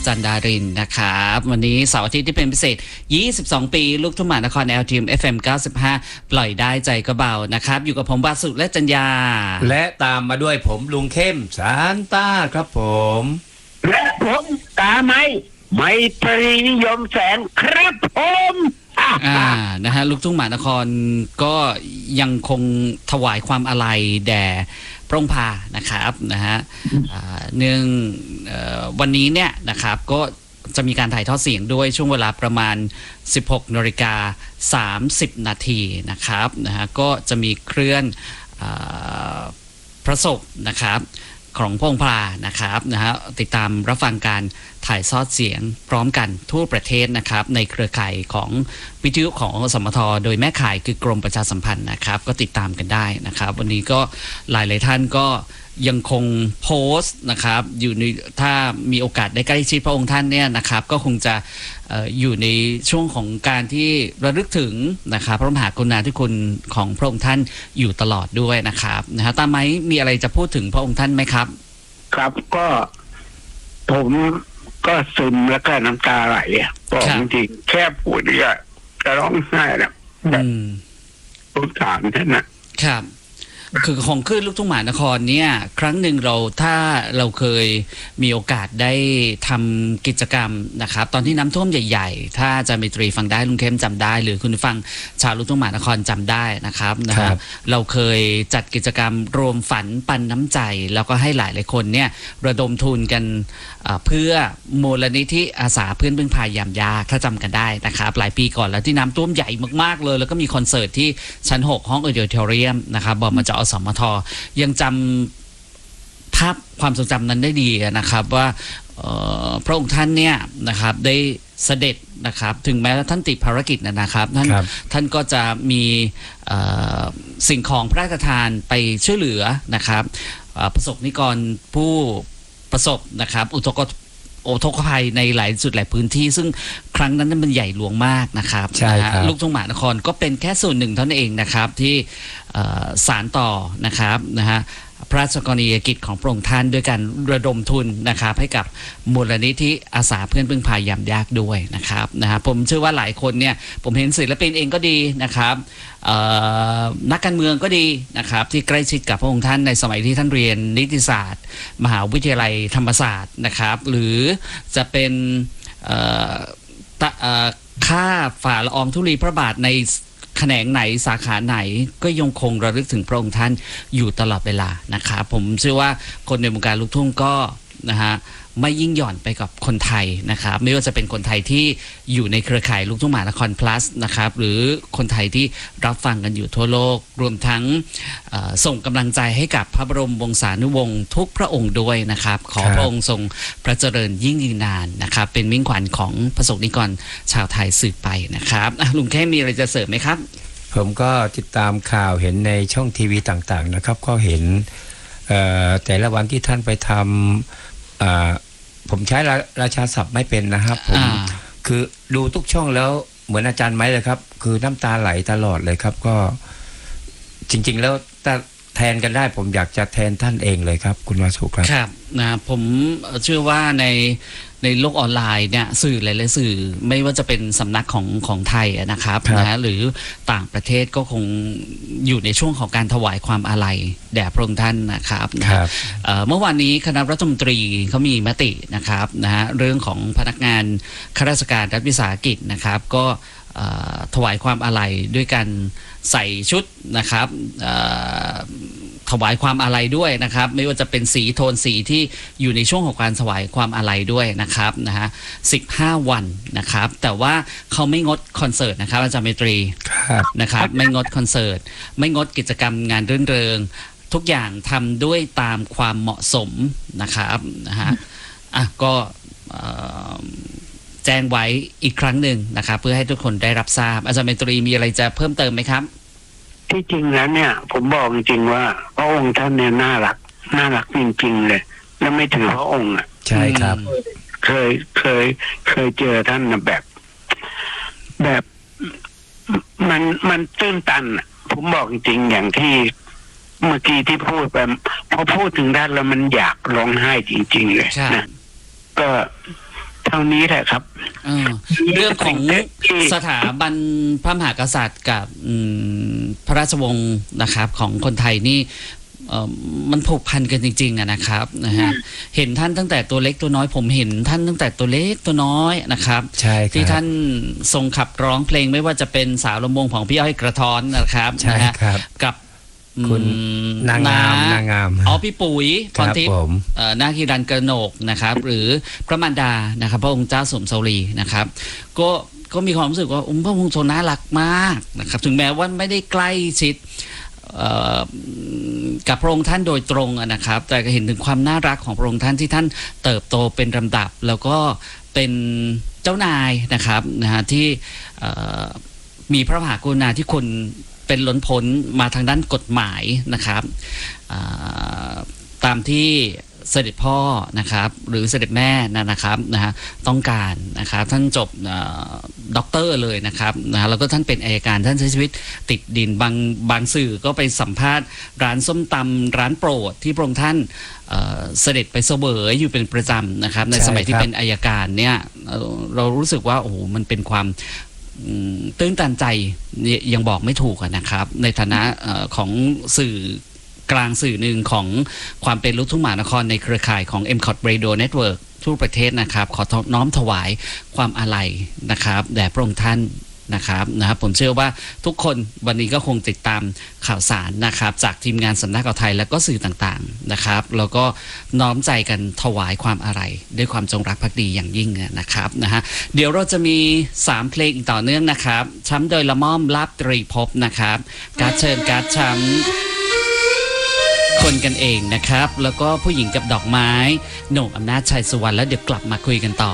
จันดารินนะครับวันนี้เสาร์อาทิตย์ที่เป็นพิเศษ22ปีลูกทุ่งมหานคร LTM FM 95ปล่อยได้ใจก็เบานะครับอยู่กับผมบาสุและจัญญาและตามมาด้วยผมลุงเข้มซานต้าครับผมและผมตาไมตรีนิยมแสงครับผมนะฮะลูกทุ่งมหานครก็ยังคงถวายความอาลัยแด่พระองค์พานะครับนะฮะเนื่องวันนี้เนี่ยนะครับก็จะมีการถ่ายทอดเสียงด้วยช่วงเวลาประมาณ 16:30 นาทีนะครับนะฮะก็จะมีเคลื่อนพระศพนะครับของพระองค์พานะครับนะฮะติดตามรับฟังการถ่ายทอดเสียงพร้อมกันทั่วประเทศนะครับในเครือข่ายของวิทยุของสมทโดยแม่ข่ายคือกรมประชาสัมพันธ์นะครับก็ติดตามกันได้นะครับวันนี้ก็หลายท่านก็ยังคงโพสต์นะครับอยู่ในถ้ามีโอกาสได้ใกล้ชิดพระองค์ท่านเนี่ยนะครับก็คงจะอยู่ในช่วงของการที่ระลึกถึงนะครับพระมหากรุณาธิคุณของพระองค์ท่านอยู่ตลอดด้วยนะครับนะฮะตามไหมมีอะไรจะพูดถึงพระองค์ท่านไหมครับครับก็ผมก็ซึมแล้วก็น้ำตาไหลบอกจริงๆแค่พูดก็จะร้องไห้แล้วทุกถามท่านนะครับคือของคลื่นลูกทุ่งมหานครเนี่ยครั้งหนึ่งถ้าเราเคยมีโอกาสได้ทำกิจกรรมนะครับตอนที่น้ำท่วมใหญ่ๆถ้าอาจารย์เมตรีฟังได้ลุงเข้มจำได้หรือคุณฟังชาวลูกทุ่งมหานครจำได้นะครับเราเคยจัดกิจกรรมรวมฝันปันน้ำใจแล้วก็ให้หลายคนเนี่ยระดมทุนกันเพื่อมูลนิธิอาสาเพื่อนพึ่งพายามยากถ้าจำกันได้นะครับหลายปีก่อนแล้วที่น้ำท่วมใหญ่มากๆเลยแล้วก็มีคอนเสิร์ตที่ชั้น6ห้องออดิโอเรียมนะครับบอกมาจากอสมทยังจำภาพความทรงจำนั้นได้ดีนะครับว่าพระองค์ท่านเนี่ยนะครับได้เสด็จนะครับถึงแม้ท่านติดภารกิจนะครับท่านก็จะมีสิ่งของพระราชทานไปช่วยเหลือนะครับประสบนิกรผู้ประสบนะครับอุทกภัยในหลายจุดหลายพื้นที่ซึ่งครั้งนั้นมันใหญ่หลวงมากนะครับลูกทุ่งมหานครก็เป็นแค่ส่วนหนึ่งเท่านั้นเองนะครับที่สานต่อนะครับนะฮะพระราชกรณียกิจของพระองค์ท่านด้วยการระดมทุนนะครับให้กับมูลนิธิอาสาเพื่อนพึ่งพายามยากด้วยนะครับผมเชื่อว่าหลายคนเนี่ยผมเห็นศิลปินเองก็ดีนะครับนักการเมืองก็ดีนะครับที่ใกล้ชิดกับพระองค์ท่านในสมัยที่ท่านเรียนนิติศาสตร์มหาวิทยาลัยธรรมศาสตร์นะครับหรือจะเป็นค่าฝ่าละอองธุลีพระบาทในแขนงไหนสาขาไหนก็ยังคงระลึกถึงพระองค์ท่านอยู่ตลอดเวลานะครับผมเชื่อว่าคนในวงการลูกทุ่งก็นะฮะไม่ยิ่งหย่อนไปกับคนไทยนะครับไม่ว่าจะเป็นคนไทยที่อยู่ในเครือข่ายลูกทุ่งมหานคร plus นะครับหรือคนไทยที่รับฟังกันอยู่ทั่วโลกรวมทั้งส่งกำลังใจให้กับพระบรมวงศานุวงศ์ทุกพระองค์ด้วยนะครับขอพระองค์ทรงพระเจริญยิ่งยืนนานนะครับเป็นมิ่งขวัญของประสบนิกรชาวไทยสืบไปนะครับลุงแค่มีอะไรจะเสริมไหมครับผมก็ติดตามข่าวเห็นในช่องทีวีต่างๆนะครับก็เห็นแต่ละวันที่ท่านไปทำผมใช้ราชาศัพท์ไม่เป็นนะครับผมคือดูทุกช่องแล้วเหมือนอาจารย์ไหมเลยครับคือน้ำตาไหลตลอดเลยครับก็จริงๆแล้วถ้าแทนกันได้ผมอยากจะแทนท่านเองเลยครับคุณวาสุครับครับนะผมเชื่อว่าในโลกออนไลน์เนี่ยสื่อหลายๆสื่อไม่ว่าจะเป็นสำนักของไทยนะครับนะฮะหรือต่างประเทศก็คงอยู่ในช่วงของการถวายความอาลัยแด่พระองค์ท่านนะครับเมื่อวานนี้คณะรัฐมนตรีเขามีมตินะครับนะฮะเรื่องของพนักงานข้าราชการรัฐวิสาหกิจนะครับก็ถวายความอาลัยด้วยการใส่ชุดนะครับถวายความอาลัยด้วยนะครับไม่ว่าจะเป็นสีโทนสีที่อยู่ในช่วงของการถวายความอาลัยด้วยนะครับนะฮะ15 วันนะครับแต่ว่าเขาไม่งดคอนเสิร์ตนะครับอาจารย์เมตรีนะครับไม่งดคอนเสิร์ตไม่งดกิจกรรมงานรื่นเริงทุกอย่างทำด้วยตามความเหมาะสมนะครับนะฮะก็แจ้งไว้อีกครั้งหนึ่งนะครับเพื่อให้ทุกคนได้รับทราบอาจารย์เมตรีมีอะไรจะเพิ่มเติมไหมครับที่จริงแล้วเนี่ยผมบอกจริงๆว่าพระองค์ท่านเนี่ยน่ารักจริงๆเลยแล้วไม่ถือพระองค์ใช่ครับเคยเจอท่านแบบมันตื้นตันผมบอกจริงๆอย่างที่เมื่อกี้ที่พูดไปพอพูดถึงท่านแล้วมันอยากร้องไห้จริงๆเลยนะก็เท่านี้แหละครับเรื่องของสถาบันพระมหากษัตริย์กับพระราชวงศ์นะครับของคนไทยนี่มันผูกพันกันจริงๆนะครับนะฮะเห็นท่านตั้งแต่ตัวเล็กตัวน้อยผมเห็นท่านตั้งแต่ตัวเล็กตัวน้อยนะครับใช่ครับที่ท่านทรงขับร้องเพลงไม่ว่าจะเป็นสาวลำวงของพี่อ้อยกระท้อนนะครับใช่ครับกับคุณนางงามพี่ปุ๋ยพรทิพย์นาคีรันกระโหนกนะครับหรือพระมารดานะครับพระองค์เจ้าสมสวรีนะครับก็มีความรู้สึกว่าพระองค์ทรงน่ารักมากนะครับถึงแม้ว่าไม่ได้ใกล้ชิดกับพระองค์ท่านโดยตรงนะครับแต่ก็เห็นถึงความน่ารักของพระองค์ท่านที่ท่านเติบโตเป็นลำดับแล้วก็เป็นเจ้านายนะครับที่มีพระมหากรุณาธิคุณเป็นล้นพ้นมาทางด้านกฎหมายนะครับตามที่เสด็จพ่อนะครับหรือเสด็จแม่นะครับต้องการนะครับท่านจบด็อกเตอร์เลยนะครับแล้วก็ท่านเป็นอัยการท่านใช้ชีวิตติดดินบางสื่อก็ไปสัมภาษณ์ร้านส้มตำร้านโปรดที่พระองค์ท่านเสด็จไปเสวยอยู่เป็นประจำนะครับในสมัยที่เป็นอัยการเนี่ยเรารู้สึกว่าโอ้โหมันเป็นความตื้นตันใจยังบอกไม่ถูกนะครับในฐานะของสื่อกลางสื่อหนึ่งของความเป็นลูกทุ่งมหานครในเครือข่ายของ MCOT Radio Network ทั่วประเทศนะครับขอน้อมถวายความอาลัยนะครับแด่พระองค์ท่านนะครับผมเชื่อว่าทุกคนวันนี้ก็คงติดตามข่าวสารนะครับจากทีมงานสำนักข่าวไทยและก็สื่อต่างๆนะครับแล้วก็น้อมใจกันถวายความอาลัยด้วยความจงรักภักดีอย่างยิ่งนะครับเดี๋ยวเราจะมี3เพลงอีกต่อเนื่องนะครับช้ำโดยละม่อมลาบตรีภพนะครับการเชิญการช้ำคนกันเองนะครับแล้วก็ผู้หญิงกับดอกไม้โหน่งอำนาจชัยสุวรรณแล้วเดี๋ยวกลับมาคุยกันต่อ